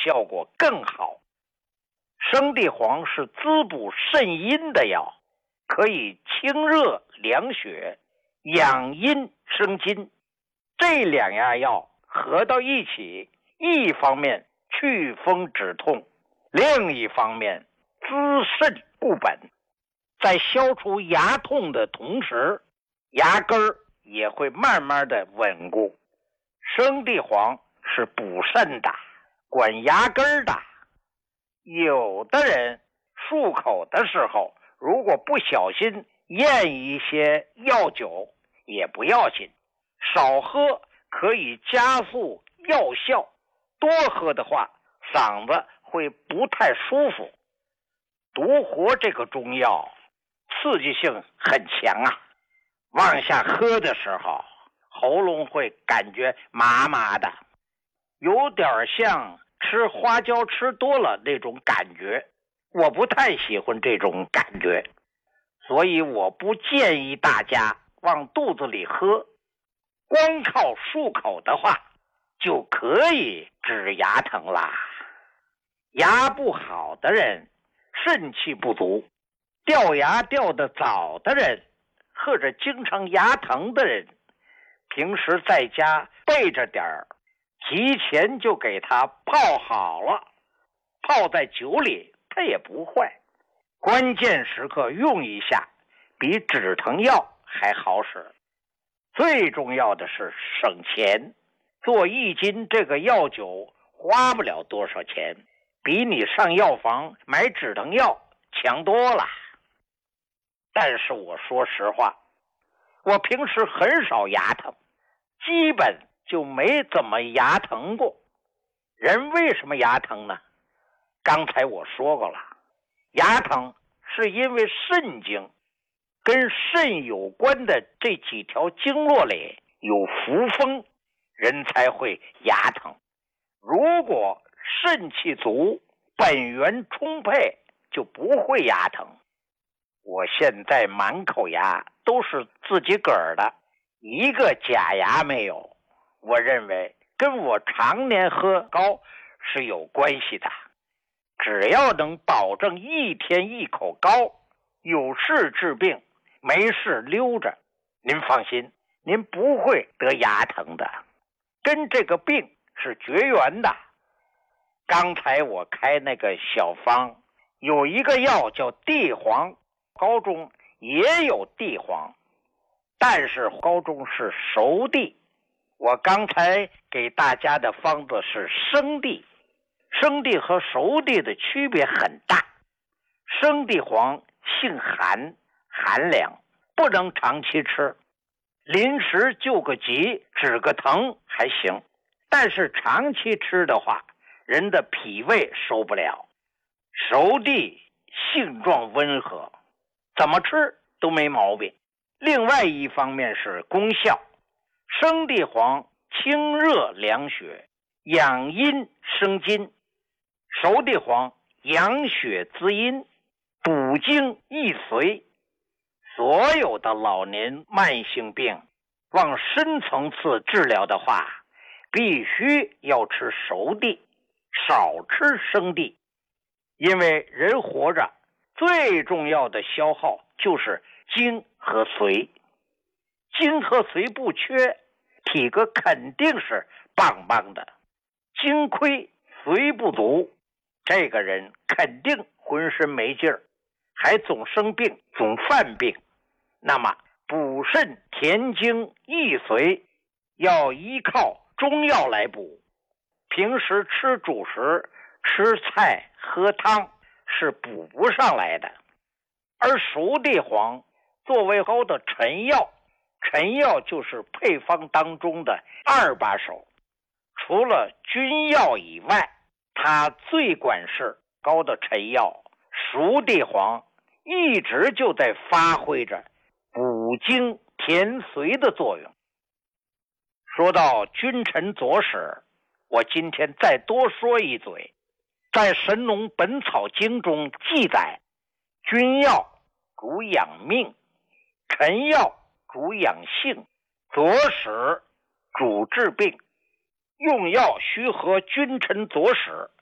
效果更好。生地黄是滋补肾阴的药，可以清热凉血、养阴生津。这两样药合到一起，一方面祛风止痛，另一方面滋肾固本。在消除牙痛的同时，牙根儿也会慢慢的稳固。生地黄是补肾的，管牙根儿的。有的人漱口的时候，如果不小心咽一些药酒也不要紧，少喝可以加速药效，多喝的话嗓子会不太舒服。独活这个中药刺激性很强啊，往下喝的时候喉咙会感觉麻麻的，有点像吃花椒吃多了那种感觉，我不太喜欢这种感觉，所以我不建议大家往肚子里喝。光靠漱口的话就可以治牙疼啦。牙不好的人，肾气不足，掉牙掉得早的人，或者经常牙疼的人，平时在家备着点儿，提前就给它泡好了，泡在酒里它也不坏，关键时刻用一下，比止疼药还好使。最重要的是省钱，做1斤这个药酒花不了多少钱，比你上药房买止疼药强多了。但是我说实话，我平时很少牙疼，基本就没怎么牙疼过。人为什么牙疼呢？刚才我说过了，牙疼是因为肾经，跟肾有关的这几条经络里有浮风，人才会牙疼。如果肾气足，本源充沛，就不会牙疼。我现在满口牙都是自己个儿的，一个假牙没有。我认为跟我常年喝膏是有关系的。只要能保证1天1口膏，有事治病，没事溜着，您放心，您不会得牙疼的，跟这个病是绝缘的。刚才我开那个小方，有一个药叫地黄，膏中也有地黄，但是膏中是熟地，我刚才给大家的方子是生地。生地和熟地的区别很大，生地黄性寒，寒凉，不能长期吃，临时救个急止个疼还行，但是长期吃的话，人的脾胃受不了。熟地性状温和，怎么吃都没毛病。另外一方面是功效，生地黄清热凉血，养阴生津，熟地黄养血滋阴，补精益髓。所有的老年慢性病往深层次治疗的话，必须要吃熟地，少吃生地。因为人活着最重要的消耗就是精和髓，精和髓不缺，体格肯定是棒棒的。精亏髓不足，这个人肯定浑身没劲儿，还总生病，总犯病。那么补肾填精益髓要依靠中药来补，平时吃主食、吃菜、喝汤是补不上来的。而熟地黄作为膏的陈药，陈药就是配方当中的2把手，除了君药以外，它最管事膏的陈药熟地黄一直就在发挥着补精填髓的作用。说到君臣佐使，我今天再多说一嘴。在《神农本草经》中记载，君药主养命，臣药主养性，佐使主治病。用药须合君臣佐使，